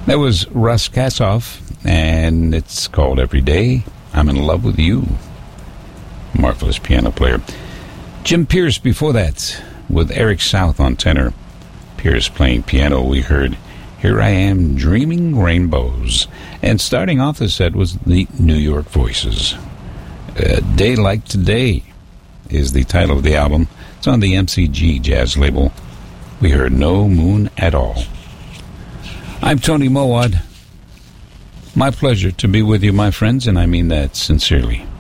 That was Russ Kassoff, and it's called Every Day I'm in Love with You. Marvelous piano player. Jim Pierce before that, with Eric South on tenor. Pierce playing piano, we heard Here I Am Dreaming Rainbows. And starting off the set was the New York Voices. A Day Like Today is the title of the album. It's on the MCG jazz label. We heard No Moon at All. I'm Tony Mowat. My pleasure to be with you, my friends, and I mean that sincerely.